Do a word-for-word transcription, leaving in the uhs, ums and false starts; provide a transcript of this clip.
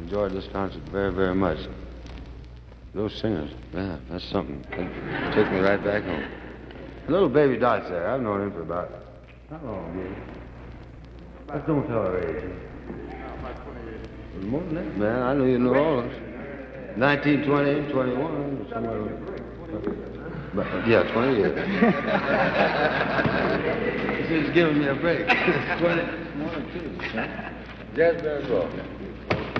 enjoyed this concert very, very much. Those singers, man, that's something. It took me right back home. Little baby Dot's there. I've known him for about, how long, baby? Let's don't tell her age. More than that, man. I knew you New Orleans. nineteen, twenty, twenty-one, somewhere. But, yeah, twenty years. She's giving me a break. twenty, one or two. Jazz Band Rock.